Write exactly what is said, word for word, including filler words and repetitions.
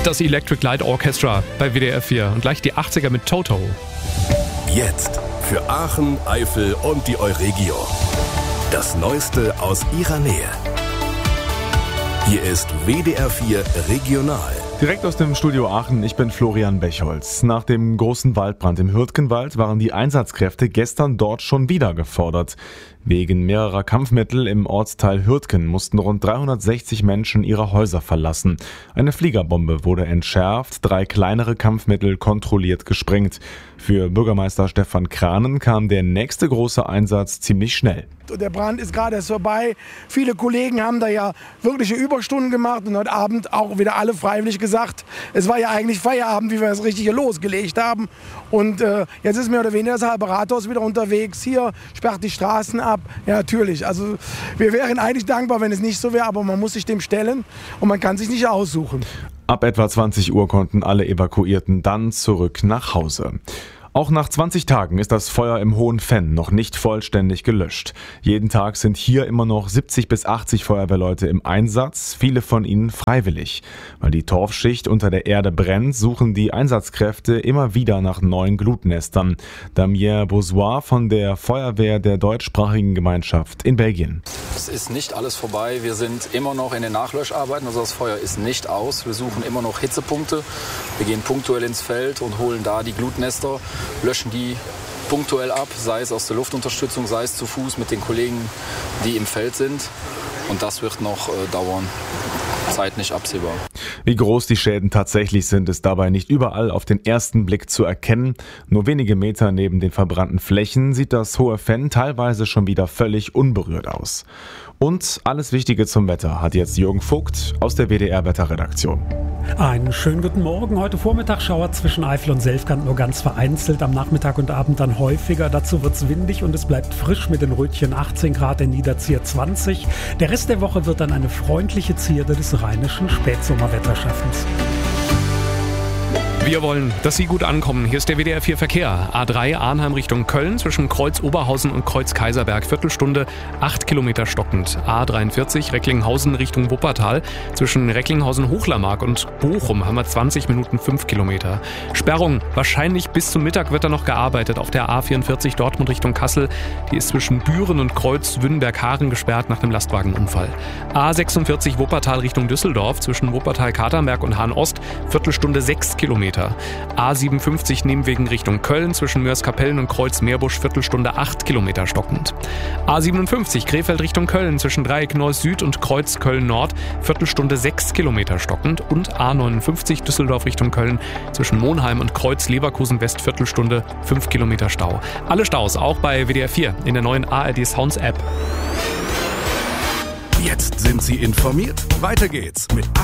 Das Electric Light Orchestra bei W D R vier und gleich die achtziger mit Toto. Jetzt für Aachen, Eifel und die Euregio. Das Neueste aus ihrer Nähe. Hier ist W D R vier Regional. Direkt aus dem Studio Aachen, ich bin Florian Bechholz. Nach dem großen Waldbrand im Hürtgenwald waren die Einsatzkräfte gestern dort schon wieder gefordert. Wegen mehrerer Kampfmittel im Ortsteil Hürtgen mussten rund dreihundertsechzig Menschen ihre Häuser verlassen. Eine Fliegerbombe wurde entschärft, drei kleinere Kampfmittel kontrolliert gesprengt. Für Bürgermeister Stefan Kranen kam der nächste große Einsatz ziemlich schnell. Der Brand ist gerade erst vorbei. Viele Kollegen haben da ja wirkliche Überstunden gemacht und heute Abend auch wieder alle freiwillig gesagt, es war ja eigentlich Feierabend, wie wir das richtig hier losgelegt haben. Und äh, jetzt ist mehr oder weniger das halbe Rathaus wieder unterwegs. Hier sperrt die Straßen ab. Ja, natürlich. Also wir wären eigentlich dankbar, wenn es nicht so wäre, aber man muss sich dem stellen und man kann sich nicht aussuchen. Ab etwa zwanzig Uhr konnten alle Evakuierten dann zurück nach Hause. Auch nach zwanzig Tagen ist das Feuer im Hohen Venn noch nicht vollständig gelöscht. Jeden Tag sind hier immer noch siebzig bis achtzig Feuerwehrleute im Einsatz, viele von ihnen freiwillig. Weil die Torfschicht unter der Erde brennt, suchen die Einsatzkräfte immer wieder nach neuen Glutnestern. Damien Bourgeois von der Feuerwehr der deutschsprachigen Gemeinschaft in Belgien. Es ist nicht alles vorbei. Wir sind immer noch in den Nachlöscharbeiten. Also das Feuer ist nicht aus. Wir suchen immer noch Hitzepunkte. Wir gehen punktuell ins Feld und holen da die Glutnester, löschen die punktuell ab, sei es aus der Luftunterstützung, sei es zu Fuß mit den Kollegen, die im Feld sind. Und das wird noch äh, dauern. Zeit nicht absehbar. Wie groß die Schäden tatsächlich sind, ist dabei nicht überall auf den ersten Blick zu erkennen. Nur wenige Meter neben den verbrannten Flächen sieht das Hohe Venn teilweise schon wieder völlig unberührt aus. Und alles Wichtige zum Wetter hat jetzt Jürgen Vogt aus der W D R-Wetterredaktion. Einen schönen guten Morgen. Heute Vormittag Schauer zwischen Eifel und Selfkant nur ganz vereinzelt. Am Nachmittag und Abend dann häufiger. Dazu wird es windig und es bleibt frisch mit den Rötchen achtzehn Grad, in Niederzier zwanzig. Der Rest der Woche wird dann eine freundliche Zierde des rheinischen Spätsommerwetterschaffens. Wir wollen, dass Sie gut ankommen. Hier ist der W D R vier Verkehr. A drei Arnheim Richtung Köln zwischen Kreuz Oberhausen und Kreuz Kaiserberg. Viertelstunde, acht Kilometer stockend. A dreiundvierzig Recklinghausen Richtung Wuppertal. Zwischen Recklinghausen-Hochlermark und Bochum haben wir zwanzig Minuten, fünf Kilometer. Sperrung. Wahrscheinlich bis zum Mittag wird da noch gearbeitet. Auf der A vierundvierzig Dortmund Richtung Kassel. Die ist zwischen Büren und Kreuz Wünnberg-Hagen gesperrt nach einem Lastwagenunfall. A sechsundvierzig Wuppertal Richtung Düsseldorf. Zwischen Wuppertal-Katernberg und Hahn-Ost. Viertelstunde, sechs Kilometer. A siebenundfünfzig Nebenwegen Richtung Köln zwischen Mörs-Kapellen und Kreuz-Meerbusch, Viertelstunde, acht Kilometer stockend. A siebenundfünfzig Krefeld Richtung Köln zwischen Dreieck Neuss Süd und Kreuz Köln Nord, Viertelstunde, sechs Kilometer stockend. Und A neunundfünfzig Düsseldorf Richtung Köln zwischen Monheim und Kreuz Leverkusen West, Viertelstunde, fünf Kilometer Stau. Alle Staus auch bei W D R vier in der neuen A R D Sounds App. Jetzt sind Sie informiert. Weiter geht's mit